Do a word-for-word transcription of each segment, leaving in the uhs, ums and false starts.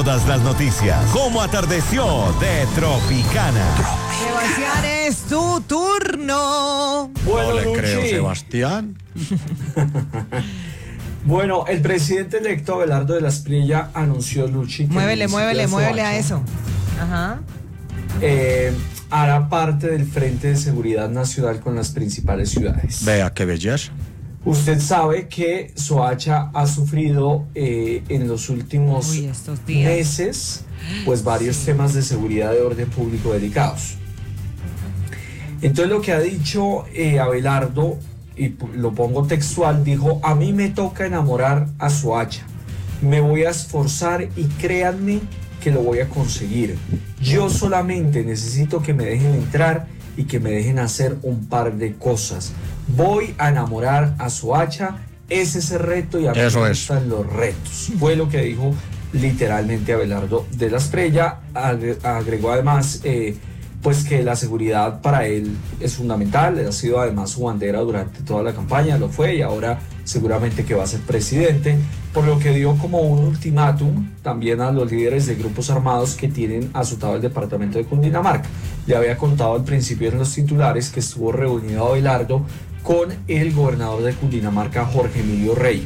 Todas las noticias, como atardeció de Tropicana. Sebastián, es tu turno. Bueno, no le Luchi. creo, Sebastián. Bueno, el presidente electo Abelardo de la Espriella anunció, Luchi, que Muévele, el muévele, municipio de muévele a Soacha, eso. Ajá. eh, hará parte del Frente de Seguridad Nacional con las principales ciudades. Vea qué belleza. Usted sabe que Soacha ha sufrido eh, en los últimos Uy, estos días. meses pues varios Sí. temas de seguridad de orden público delicados. Entonces lo que ha dicho eh, Abelardo, y p- lo pongo textual, dijo: a mí me toca enamorar a Soacha, me voy a esforzar y créanme que lo voy a conseguir. Yo solamente necesito que me dejen entrar y que me dejen hacer un par de cosas. Voy a enamorar a Soacha, ese es el reto y a mí Eso me es. gustan los retos. Fue lo que dijo literalmente Abelardo de la Espriella. Agre- Agregó además eh, pues que la seguridad para él es fundamental, ha sido además su bandera durante toda la campaña, lo fue y ahora seguramente que va a ser presidente, por lo que dio como un ultimátum también a los líderes de grupos armados que tienen azotado el departamento de Cundinamarca. Le había contado al principio en los titulares que estuvo reunido Abelardo con el gobernador de Cundinamarca, Jorge Emilio Rey.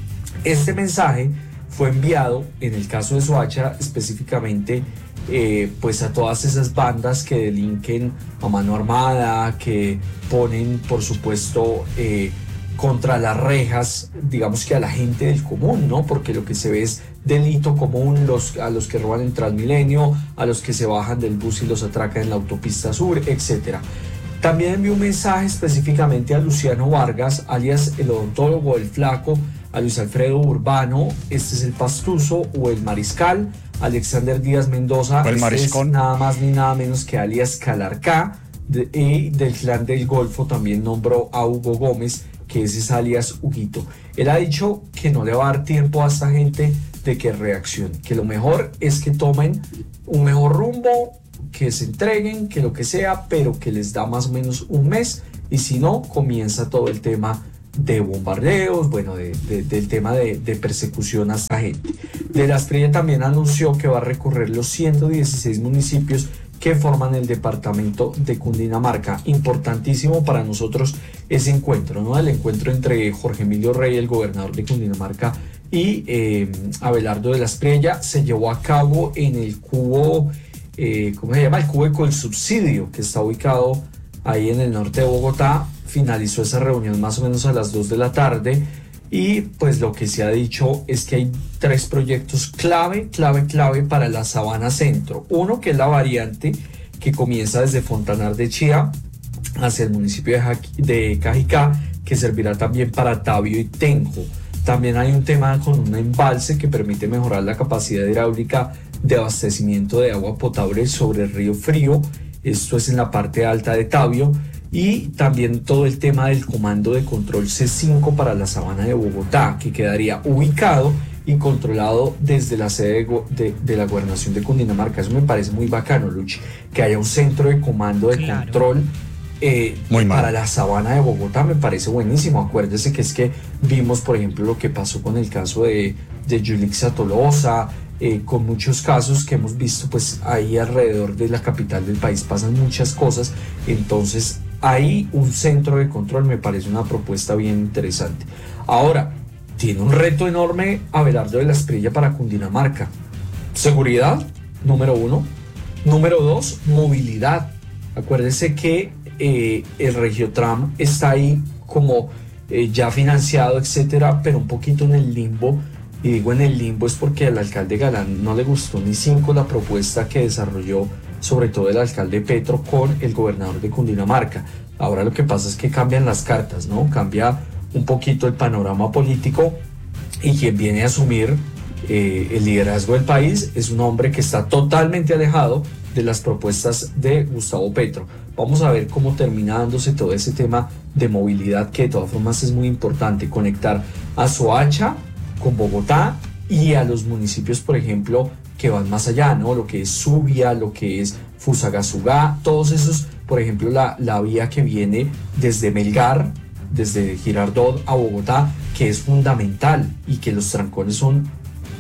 Este mensaje fue enviado, en el caso de Soacha específicamente, eh, pues a todas esas bandas que delinquen a mano armada, que ponen, por supuesto, eh, contra las rejas, digamos que a la gente del común, ¿no? Porque lo que se ve es delito común, los, a los que roban en Transmilenio, a los que se bajan del bus y los atracan en la autopista sur, etcétera. También envió un mensaje específicamente a Luciano Vargas, alias el odontólogo del Flaco, a Luis Alfredo Urbano, este es el Pastuso o el Mariscal, Alexander Díaz Mendoza, O el este es Mariscón. nada más ni nada menos que alias Calarcá, de- y del Clan del Golfo también nombró a Hugo Gómez, que ese es alias Huguito. Él ha dicho que no le va a dar tiempo a esta gente de que reaccione, que lo mejor es que tomen un mejor rumbo, que se entreguen, que lo que sea, pero que les da más o menos un mes, y si no, comienza todo el tema de bombardeos, bueno, de, de- del tema de, de persecución a esta gente. De la Espriella también anunció que va a recorrer los ciento dieciséis municipios que forman el departamento de Cundinamarca. Importantísimo para nosotros ese encuentro, ¿no? El encuentro entre Jorge Emilio Rey, el gobernador de Cundinamarca, y eh, Abelardo de la Espriella se llevó a cabo en el cubo, eh, ¿cómo se llama? El cubo Ecolsubsidio, que está ubicado ahí en el norte de Bogotá. Finalizó esa reunión más o menos a las dos de la tarde y pues lo que se ha dicho es que hay tres proyectos clave, clave, clave para la Sabana Centro. Uno que es la variante que comienza desde Fontanar de Chía hacia el municipio de, Jaqui- de Cajicá, que servirá también para Tabio y Tenjo. También hay un tema con un embalse que permite mejorar la capacidad hidráulica de abastecimiento de agua potable sobre el río Frío. Esto es en la parte alta de Tabio. Y también todo el tema del comando de control C cinco para la Sabana de Bogotá, que quedaría ubicado y controlado desde la sede de, go- de, de la gobernación de Cundinamarca. Eso me parece muy bacano, Luchi, que haya un centro de comando de Claro. control eh, Muy mal. para la Sabana de Bogotá. Me parece buenísimo. Acuérdese que es que vimos, por ejemplo, lo que pasó con el caso de, de Yulixa Tolosa, eh, con muchos casos que hemos visto, pues ahí alrededor de la capital del país pasan muchas cosas. Entonces, ahí un centro de control me parece una propuesta bien interesante. Ahora, tiene un reto enorme Abelardo de la Espriella para Cundinamarca. Seguridad, número uno. Número dos, movilidad. Acuérdese que eh, el Regiotram está ahí como eh, ya financiado, etcétera, pero un poquito en el limbo. Y digo en el limbo es porque al alcalde Galán no le gustó ni cinco la propuesta que desarrolló, sobre todo el alcalde Petro con el gobernador de Cundinamarca. Ahora lo que pasa es que cambian las cartas, ¿no? Cambia un poquito el panorama político y quien viene a asumir eh, el liderazgo del país es un hombre que está totalmente alejado de las propuestas de Gustavo Petro. Vamos a ver cómo termina dándose todo ese tema de movilidad, que de todas formas es muy importante, conectar a Soacha con Bogotá y a los municipios, por ejemplo, que van más allá, ¿no? Lo que es Subia, lo que es Fusagasugá, todos esos, por ejemplo, la, la vía que viene desde Melgar, desde Girardot a Bogotá, que es fundamental y que los trancones son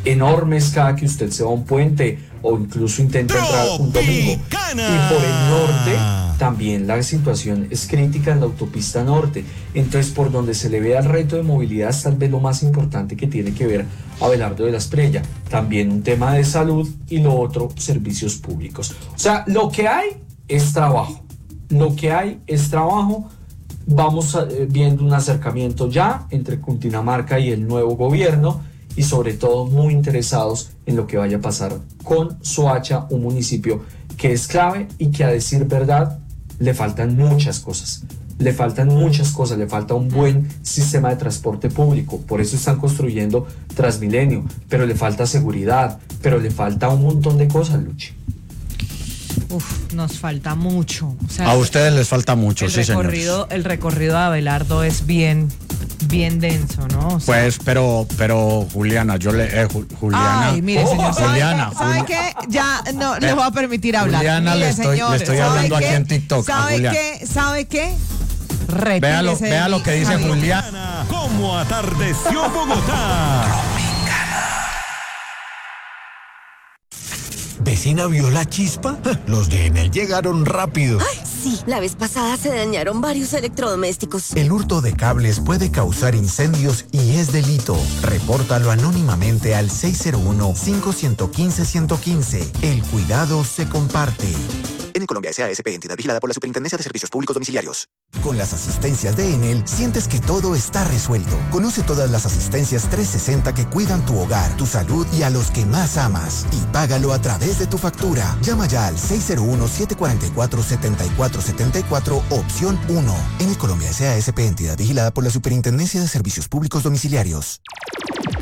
enormes cada que usted se va a un puente o incluso intenta entrar un domingo. Tropicana. Y por el norte también la situación es crítica en la autopista norte. Entonces, por donde se le vea el reto de movilidad es tal vez lo más importante que tiene que ver Abelardo de la Espriella. También un tema de salud y lo otro, servicios públicos. O sea, lo que hay es trabajo. Lo que hay es trabajo. Vamos a, eh, viendo un acercamiento ya entre Cundinamarca y el nuevo gobierno y sobre todo muy interesados en lo que vaya a pasar con Soacha, un municipio que es clave y que a decir verdad le faltan muchas cosas. Le faltan muchas cosas, le falta un buen sistema de transporte público, por eso están construyendo Transmilenio, pero le falta seguridad, pero le falta un montón de cosas, Luchi. Uf, nos falta mucho. O sea, A ustedes les falta mucho, el sí, recorrido, señores. el recorrido de Abelardo es bien, bien denso, ¿no? O sea, Pues, pero, pero, Juliana, yo le, eh, Ju- Juliana. Ay, mire, señor, ¿sabe Juliana, qué? ¿Sabe Juli- qué? Ya no le voy a permitir hablar. Juliana, Mire, le estoy- señor, le estoy ¿sabe hablando aquí qué? en TikTok a ¿Sabe Juliana. qué? ¿Sabe qué? Vea lo, Retírese de vea mí, lo que dice Javier. Juliana. ¿Cómo atardeció Bogotá? ¿Vecina vio la chispa? Los de Enel llegaron rápido. Sí, la vez pasada se dañaron varios electrodomésticos. El hurto de cables puede causar incendios y es delito. Repórtalo anónimamente al seis cero uno, cinco uno cinco, uno uno cinco. El cuidado se comparte. En Colombia S A S P, entidad vigilada por la Superintendencia de Servicios Públicos Domiciliarios. Con las asistencias de Enel, sientes que todo está resuelto. Conoce todas las asistencias trescientos sesenta que cuidan tu hogar, tu salud y a los que más amas. Y págalo a través de tu factura. Llama ya al seis cero uno, siete cuatro cuatro, siete cuatro siete cuatro, opción uno. Enel Colombia S A S P, entidad vigilada por la Superintendencia de Servicios Públicos Domiciliarios.